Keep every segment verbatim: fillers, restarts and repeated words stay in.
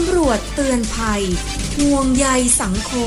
ำรวจเตือนภัยห่วงใยสังคม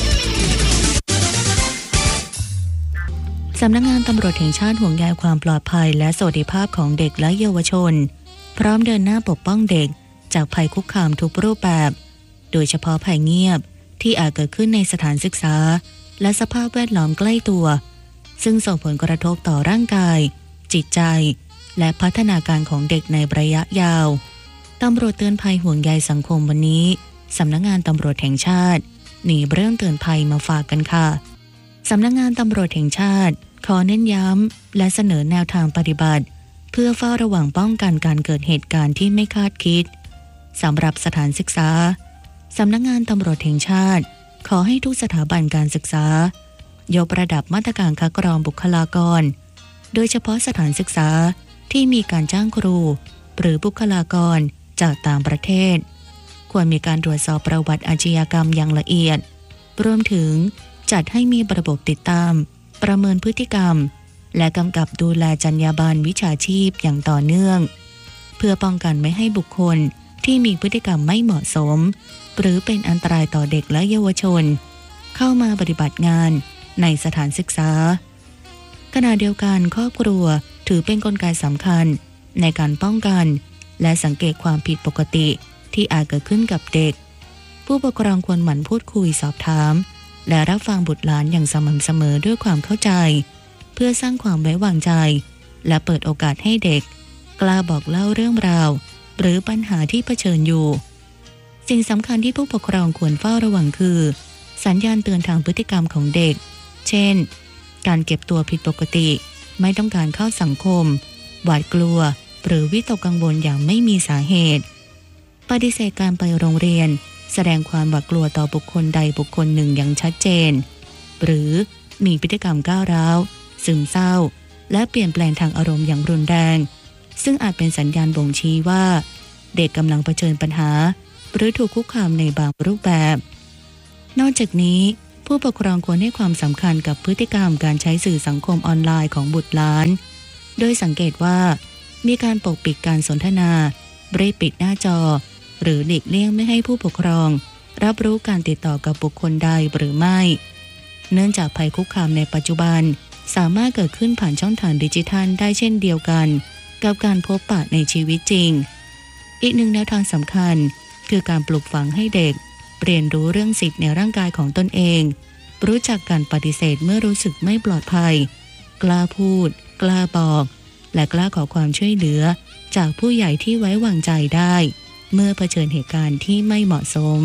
สำนักงานตำรวจแห่งชาติห่วงใยความปลอดภัยและสวัสดิภาพของเด็กและเยาวชนพร้อมเดินหน้าปกป้องเด็กจากภัยคุกคามทุกรูปแบบโดยเฉพาะภัยเงียบที่อาจเกิดขึ้นในสถานศึกษาและสภาพแวดล้อมใกล้ตัวซึ่งส่งผลกระทบต่อร่างกายจิตใจและพัฒนาการของเด็กในระยะยาวตำรวจเตือนภัยห่วงใยสังคมวันนี้สำนักงานตำรวจแห่งชาติหนีเรื่องเตือนภัยมาฝากกันค่ะสำนักงานตำรวจแห่งชาติขอเน้นย้ำและเสนอแนวทางปฏิบัติเพื่อเฝ้าระวังป้องกันการเกิดเหตุการณ์ที่ไม่คาดคิดสำหรับสถานศึกษาสำนักงานตำรวจแห่งชาติขอให้ทุกสถาบันการศึกษายกระดับมาตรการคัดกรองบุคลากรโดยเฉพาะสถานศึกษาที่มีการจ้างครูหรือบุคลากรจากต่างประเทศควรมีการตรวจสอบประวัติอาชญากรรมอย่างละเอียดรวมถึงจัดให้มีระบบติดตามประเมินพฤติกรรมและกำกับดูแลจรรยาบรรณวิชาชีพอย่างต่อเนื่องเพื่อป้องกันไม่ให้บุคคลที่มีพฤติกรรมไม่เหมาะสมหรือเป็นอันตรายต่อเด็กและเยาวชนเข้ามาปฏิบัติงานในสถานศึกษาขณะเดียวกันครอบครัวถือเป็นกลไกสำคัญในการป้องกันและสังเกตความผิดปกติที่อาจเกิดขึ้นกับเด็กผู้ปกครองควรหมั่นพูดคุยสอบถามและรับฟังบุตรหลานอย่างสม่ำเสมอด้วยความเข้าใจเพื่อสร้างความไว้วางใจและเปิดโอกาสให้เด็กกล้าบอกเล่าเรื่องราวหรือปัญหาที่เผชิญอยู่สิ่งสำคัญที่ผู้ปกครองควรเฝ้าระวังคือสัญญาณเตือนทางพฤติกรรมของเด็กเช่นการเก็บตัวผิดปกติไม่ต้องการเข้าสังคมหวาดกลัวหรือวิตกกังวลอย่างไม่มีสาเหตุปฏิเสธการไปโรงเรียนแสดงความหวาดกลัวต่อบุคคลใดบุคคลหนึ่งอย่างชัดเจนหรือมีพฤติกรรมก้าวร้าวซึมเศร้าและเปลี่ยนแปลงทางอารมณ์อย่างรุนแรงซึ่งอาจเป็นสัญญาณบ่งชี้ว่าเด็กกำลังเผชิญปัญหาหรือถูกคุกคามในบางรูปแบบนอกจากนี้ผู้ปกครองควรให้ความสำคัญกับพฤติกรรมการใช้สื่อสังคมออนไลน์ของบุตรหลานโดยสังเกตว่ามีการปกปิดการสนทนาเบรกปิดหน้าจอหรือหลีกเลี่ยงไม่ให้ผู้ปกครองรับรู้การติดต่อกับบุคคลใดหรือไม่เนื่องจากภัยคุกคามในปัจจุบันสามารถเกิดขึ้นผ่านช่องทางดิจิทัลได้เช่นเดียวกันกับการพบปะในชีวิตจริงอีกหนึ่งแนวทางสำคัญคือการปลูกฝังให้เด็กเรียนรู้เรื่องสิทธิในร่างกายของตนเองรู้จักการปฏิเสธเมื่อรู้สึกไม่ปลอดภัยกล้าพูดกล้าบอกและกล้าขอความช่วยเหลือจากผู้ใหญ่ที่ไว้วางใจได้เมื่อเผชิญเหตุการณ์ที่ไม่เหมาะสม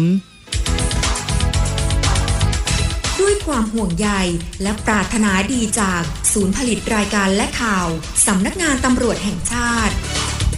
ด้วยความห่วงใยและปรารถนาดีจากศูนย์ผลิตรายการและข่าวสำนักงานตำรวจแห่งชาติ